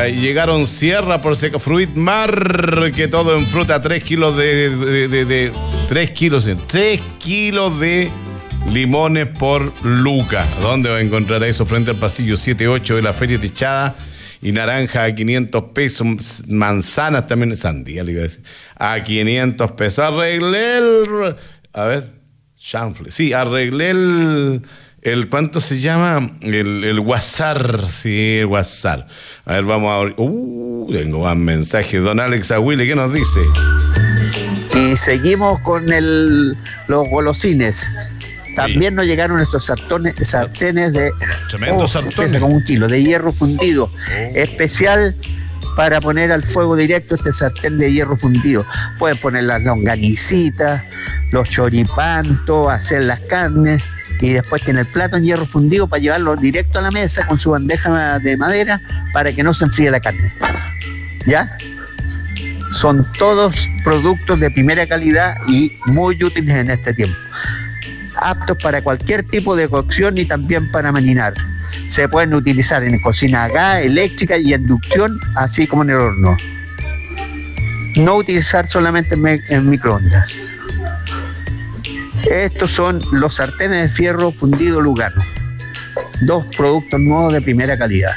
llegaron Sierra por Seca Fruit Mar, que todo en fruta, 3 kilos de 3 kilos de limones por Luca. ¿Dónde va a encontrar eso? Frente al pasillo 7-8 de la Feria Techada. Y naranja a 500 pesos, manzanas también, sandía le iba a decir, a 500 pesos. Arreglé el ¿cuánto se llama? El WhatsApp, sí, el WhatsApp. A ver, vamos a abrir. Tengo más mensajes. Don Alex Aguile, ¿qué nos dice? Y seguimos con los golosines. También nos llegaron estos sartenes de... Tremendos sartenes. Como 1 kilo, de hierro fundido. Especial para poner al fuego directo este sartén de hierro fundido. Pueden poner las longanicitas, los choripán, todo, hacer las carnes. Y después tiene el plato en hierro fundido para llevarlo directo a la mesa con su bandeja de madera para que no se enfríe la carne. ¿Ya? Son todos productos de primera calidad y muy útiles en este tiempo. Aptos para cualquier tipo de cocción y también para marinar. Se pueden utilizar en cocina a gas, eléctrica y inducción, así como en el horno. No utilizar solamente en microondas. Estos son los sartenes de fierro fundido Lugano. 2 productos nuevos de primera calidad.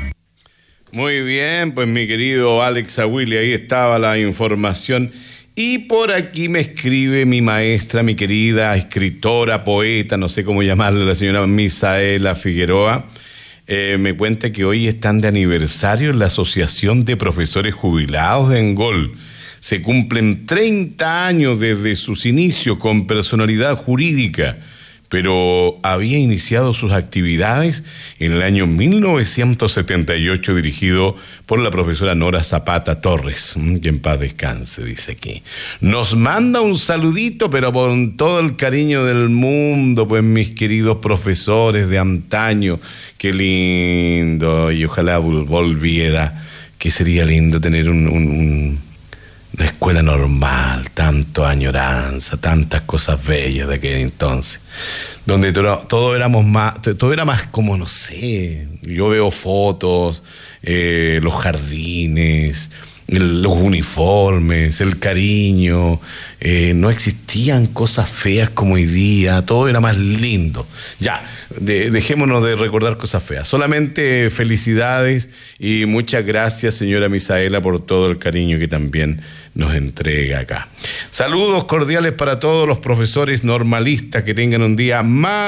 Muy bien, pues mi querido Alex Aguili, ahí estaba la información. Y por aquí me escribe mi maestra, mi querida escritora, poeta, no sé cómo llamarle, la señora Misaela Figueroa. Me cuenta que hoy están de aniversario en la Asociación de Profesores Jubilados de Engol. Se cumplen 30 años desde sus inicios con personalidad jurídica, pero había iniciado sus actividades en el año 1978, dirigido por la profesora Nora Zapata Torres, que en paz descanse, dice aquí. Nos manda un saludito, pero con todo el cariño del mundo, pues mis queridos profesores de antaño, qué lindo, y ojalá volviera, que sería lindo tener la escuela normal, tanto añoranza, tantas cosas bellas de aquel entonces, donde todo era más como, no sé, yo veo fotos, los jardines, los uniformes, el cariño, no existían cosas feas como hoy día, todo era más lindo. Ya, dejémonos de recordar cosas feas, solamente felicidades y muchas gracias, señora Misaela, por todo el cariño que también nos entrega acá. Saludos cordiales para todos los profesores normalistas, que tengan un día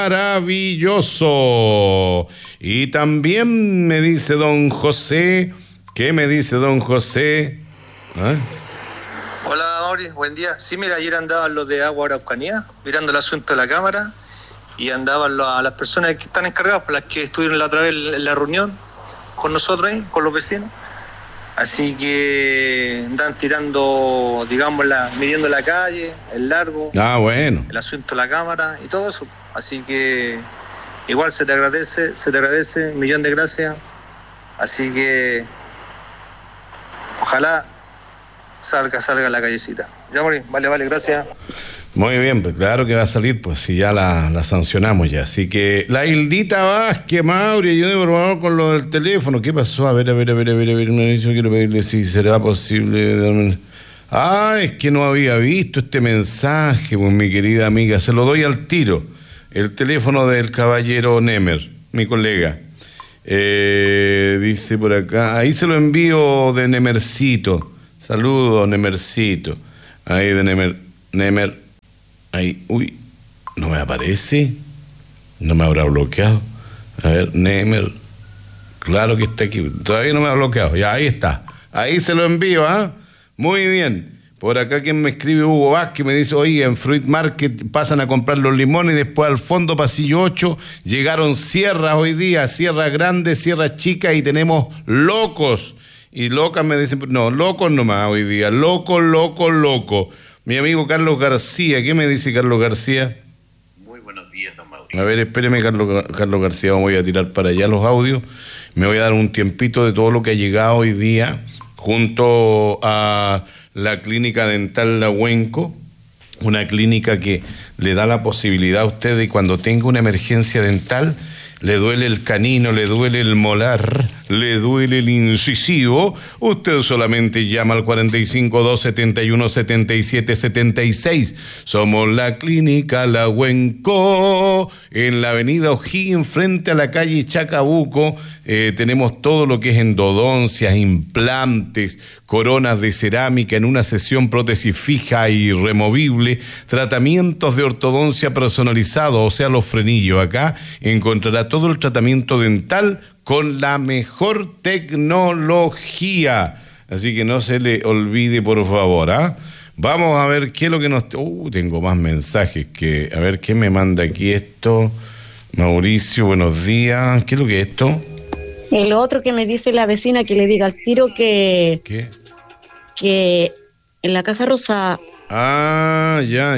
maravilloso. Y también me dice don José, ¿qué me dice don José? ¿Ah? Hola Mauri, buen día. Sí, mira, ayer andaban los de Agua Araucanía mirando el asunto de la cámara y andaban las personas que están encargadas, las que estuvieron la otra vez en la reunión con nosotros ahí, con los vecinos. Así que andan tirando, digamos, midiendo la calle, el largo, bueno, el asunto de la cámara y todo eso. Así que igual se te agradece, 1.000.000 de gracias. Así que ojalá salga la callecita. Ya, Mauri, vale, gracias. Muy bien, pues claro que va a salir, pues si ya la sancionamos ya. Así que la Hildita Vázquez, Mauri, ayúdeme por favor con lo del teléfono. ¿Qué pasó? A ver, yo quiero pedirle si será posible. Es que no había visto este mensaje, pues mi querida amiga, se lo doy al tiro. El teléfono del caballero Nemer, mi colega. Dice por acá, ahí se lo envío de Nemercito. Saludos, Nemercito. Ahí de Nemer. Ahí, no me aparece, no me habrá bloqueado. A ver, Nemer, claro que está aquí, todavía no me ha bloqueado, ya ahí está, ahí se lo envío, muy bien. Por acá quien me escribe, Hugo Vázquez, me dice, oye, en Fruit Market pasan a comprar los limones y después al fondo, pasillo 8, llegaron sierras hoy día, sierras grandes, sierras chicas y tenemos locos. Y locas me dicen, no, locos nomás hoy día, loco. Mi amigo Carlos García, ¿qué me dice Carlos García? Muy buenos días, don Mauricio. A ver, espéreme, Carlos García, voy a tirar para allá los audios. Me voy a dar un tiempito de todo lo que ha llegado hoy día junto a la clínica dental La Huenco, una clínica que le da la posibilidad a usted de cuando tenga una emergencia dental, le duele el canino, le duele el molar, le duele el incisivo, usted solamente llama al 45-271-7776. Somos la Clínica La Huenco, en la avenida O'Higgins, frente a la calle Chacabuco. Tenemos todo lo que es endodoncias, implantes, coronas de cerámica en una sesión, prótesis fija y removible, tratamientos de ortodoncia personalizado, o sea, los frenillos. Acá encontrará todo el tratamiento dental con la mejor tecnología. Así que no se le olvide, por favor, ¿ah? Vamos a ver qué es lo que nos... tengo más mensajes que... A ver, ¿qué me manda aquí esto? Mauricio, buenos días. ¿Qué es lo que es esto? El otro que me dice la vecina que le diga al tiro que... ¿Qué? Que en la Casa Rosa... Ah, ya.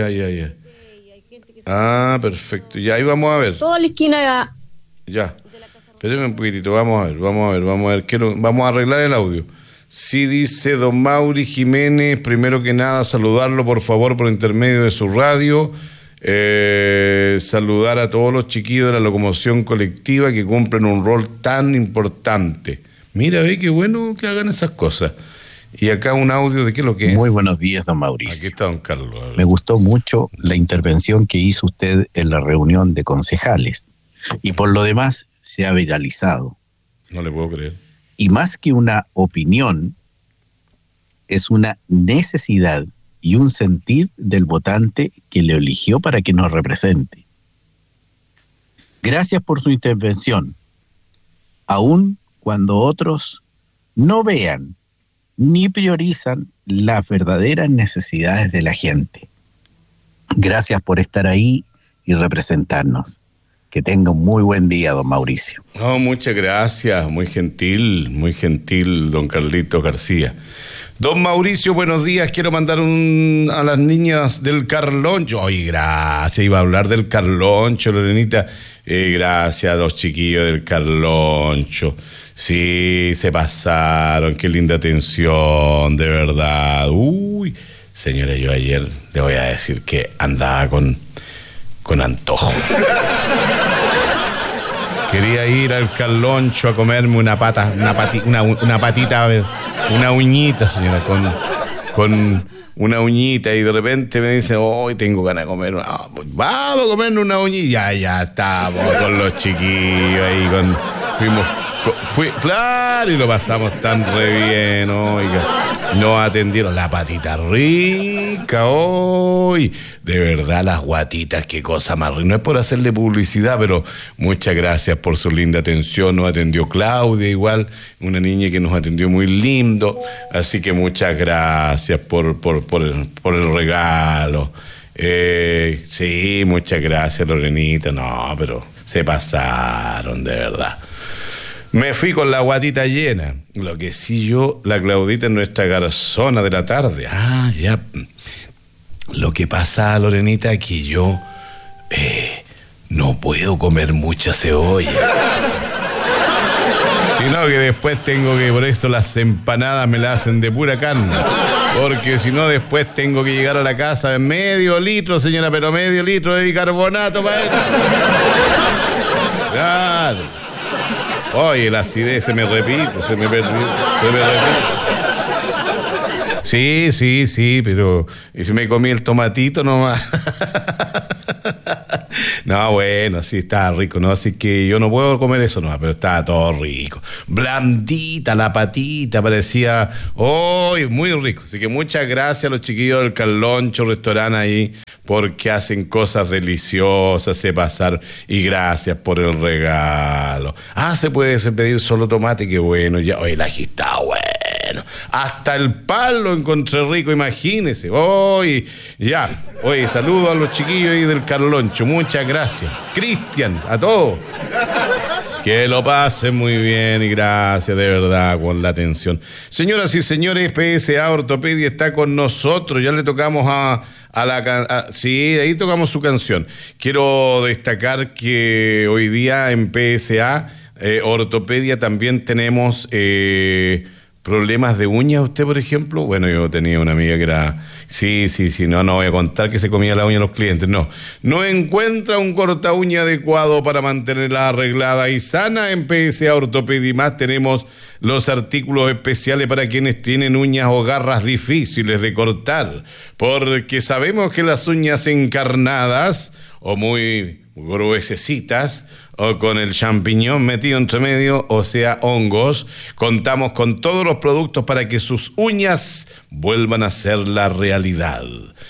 Ah, perfecto. Ya, ahí vamos a ver. Toda la esquina... Ya. Espéreme un poquitito, vamos a ver. Vamos a arreglar el audio. Sí, dice don Mauri Jiménez, primero que nada saludarlo por favor por intermedio de su radio, saludar a todos los chiquillos de la locomoción colectiva que cumplen un rol tan importante. Mira, ve qué bueno que hagan esas cosas. Y acá un audio de qué es lo que es. Muy buenos días, don Mauricio. Aquí está don Carlos. Me gustó mucho la intervención que hizo usted en la reunión de concejales. Y por lo demás, se ha viralizado. No le puedo creer. Y más que una opinión, es una necesidad y un sentir del votante que le eligió para que nos represente. Gracias por su intervención, aun cuando otros no vean ni priorizan las verdaderas necesidades de la gente. Gracias por estar ahí y representarnos. Que tenga un muy buen día, don Mauricio. No, muchas gracias, muy gentil, don Carlito García. Don Mauricio, buenos días. Quiero mandar a las niñas del Carloncho. Ay, gracias, iba a hablar del Carloncho, Lorenita. Gracias a los chiquillos del Carloncho. Sí, se pasaron, qué linda atención, de verdad. Uy, señora, yo ayer le voy a decir que andaba con antojo. Quería ir al Carloncho a comerme una patita, una uñita, señora, con una uñita, y de repente me dice, hoy tengo ganas de comer pues vamos a comer una uñita. Ya estamos con los chiquillos ahí, claro, y lo pasamos tan re bien, oiga. Nos atendieron la patita rica hoy. De verdad, las guatitas, qué cosa más rica. No es por hacerle publicidad, pero muchas gracias por su linda atención. Nos atendió Claudia igual, una niña que nos atendió muy lindo. Así que muchas gracias por el regalo. Sí, muchas gracias, Lorenita. No, pero se pasaron, de verdad. Me fui con la guatita llena. Lo que sí, la Claudita es nuestra garzona de la tarde. Ah, ya. Lo que pasa, Lorenita, es que yo no puedo comer mucha cebolla. Sino que después por eso las empanadas me las hacen de pura carne. Porque si no, después tengo que llegar a la casa en medio litro, señora, pero medio litro de bicarbonato para esto. Claro. Oye, la acidez se me repite. Sí, pero ¿y si me comí el tomatito nomás? No, bueno, sí, estaba rico, ¿no? Así que yo no puedo comer eso nomás, pero estaba todo rico. Blandita la patita, parecía, muy rico. Así que muchas gracias a los chiquillos del Carloncho Restaurante ahí, porque hacen cosas deliciosas, se pasaron, y gracias por el regalo. Se puede pedir solo tomate, qué bueno, ya, el ají está bueno. Hasta el pan lo encontré rico, imagínese. Ya. Oye, saludos a los chiquillos ahí del Carloncho. Muchas gracias. Cristian, a todos. Que lo pasen muy bien y gracias de verdad con la atención. Señoras y señores, PSA Ortopedia está con nosotros. Ya le tocamos sí, ahí tocamos su canción. Quiero destacar que hoy día en PSA Ortopedia también tenemos ¿Problemas de uñas usted, por ejemplo? Bueno, yo tenía una amiga que era... Sí, no voy a contar que se comía la uña a los clientes, no. No encuentra un corta uña adecuado para mantenerla arreglada y sana. En PSA Ortopedia y más tenemos los artículos especiales para quienes tienen uñas o garras difíciles de cortar, porque sabemos que las uñas encarnadas o muy gruesecitas o con el champiñón metido entre medio, o sea, hongos, contamos con todos los productos para que sus uñas vuelvan a ser la realidad.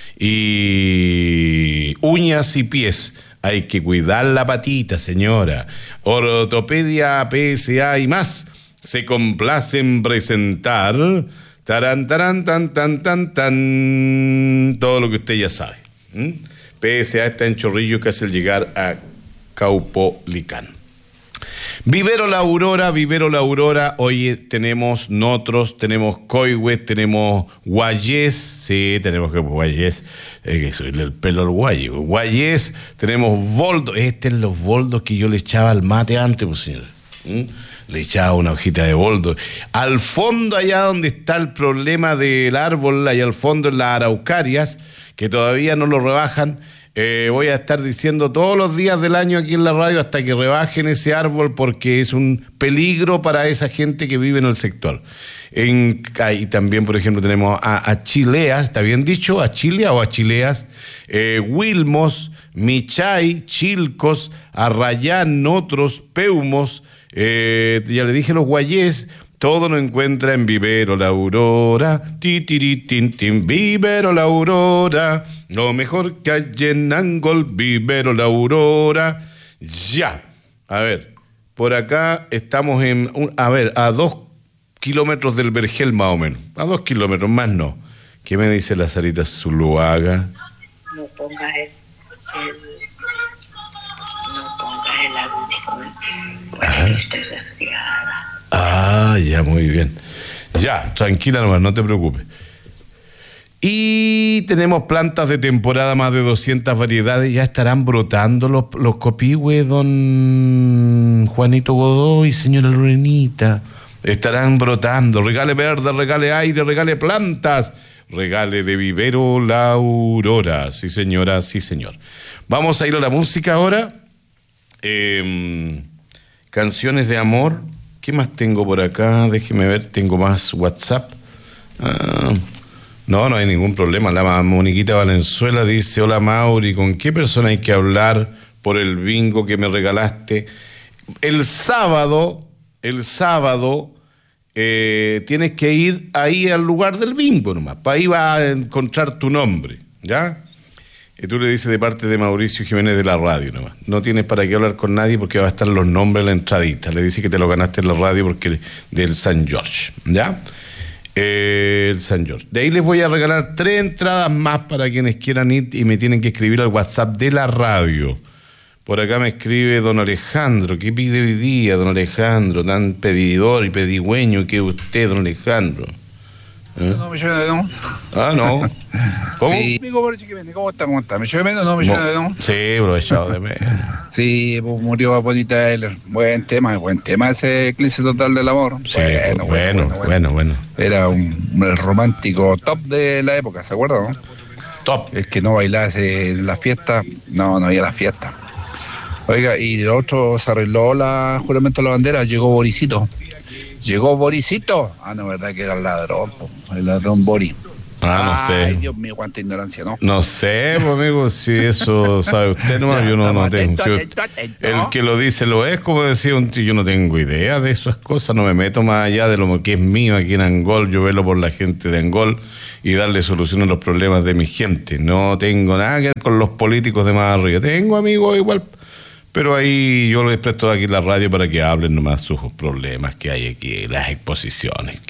Y uñas y pies, hay que cuidar la patita, señora. Ortopedia, PSA y más se complace en presentar tarán, tarán, tan, tan, tan, tan, todo lo que usted ya sabe. PSA está en Chorrillo, casi al llegar a Caupolicán. Vivero La Aurora, hoy tenemos Notros, tenemos Coihue, tenemos Guayés, sí, tenemos que Guayés, que subirle el pelo al Guayés. Guayés, tenemos Boldo, este es los boldos que yo le echaba al mate antes, pues señor. Le echaba una hojita de boldo. Al fondo, allá donde está el problema del árbol, allá al fondo en las araucarias, que todavía no lo rebajan, voy a estar diciendo todos los días del año aquí en la radio hasta que rebajen ese árbol, porque es un peligro para esa gente que vive en el sector. Y también, por ejemplo, tenemos a Chileas, ¿está bien dicho? ¿A Chilea o a Chileas? Wilmos, Michay, Chilcos, Arrayán, Notros, Peumos, ya le dije los Guayés. Todo lo encuentra en Vivero La Aurora, Vivero La Aurora, lo mejor que hay en Angol, Vivero La Aurora. Ya, a ver, por acá estamos a 2 kilómetros del Vergel más o menos, a 2 kilómetros más no. ¿Qué me dice la Sarita Zuluaga? No pongas el abuso, porque estoy resfriada. Ya, muy bien. Ya, tranquila nomás, no te preocupes. Y tenemos plantas de temporada, más de 200 variedades. Ya estarán brotando los copihue, don Juanito Godoy, señora Lorenita. Estarán brotando. Regale verde, regale aire, regale plantas. Regale de Vivero La Aurora. Sí, señora, sí, señor. Vamos a ir a la música ahora. Canciones de amor. ¿Qué más tengo por acá? Déjeme ver, tengo más WhatsApp. No hay ningún problema. La Moniquita Valenzuela dice: hola Mauri, ¿con qué persona hay que hablar por el bingo que me regalaste? El sábado, tienes que ir ahí al lugar del bingo nomás. Para ahí vas a encontrar tu nombre, ¿ya? Y tú le dices de parte de Mauricio Jiménez de la radio nomás. No tienes para qué hablar con nadie porque va a estar los nombres en la entradita. Le dices que te lo ganaste en la radio porque del San George, ¿ya? El San George. De ahí les voy a regalar 3 entradas más para quienes quieran ir y me tienen que escribir al WhatsApp de la radio. Por acá me escribe don Alejandro. ¿Qué pide hoy día, don Alejandro? Tan pedidor y pedigüeño que usted, don Alejandro. No, me llama de no. No. ¿Cómo? Sí, amigo, ¿cómo está? Me llama de menos, no me llama de no. Sí, aprovechado de menos. Sí, pues murió Apolita Heller. Buen tema ese Eclipse Total del Amor. Sí, bueno. Era un romántico top de la época, ¿se acuerdan? ¿No? Top. El que no bailase en la fiesta, no había la fiesta. Oiga, y el otro se arregló la juramento de la bandera, llegó Borisito. No, verdad que era el ladrón Boris. No sé. Ay, Dios mío, cuánta ignorancia, ¿no? No sé, pues, amigo, si eso sabe usted nomás, yo no tengo. El que lo dice lo es, como decía un tío, yo no tengo idea de esas cosas, no me meto más allá de lo que es mío aquí en Angol, yo velo por la gente de Angol y darle solución a los problemas de mi gente. No tengo nada que ver con los políticos de más arriba. Tengo amigos igual, pero ahí yo les presto aquí la radio para que hablen nomás sus problemas que hay aquí, las exposiciones.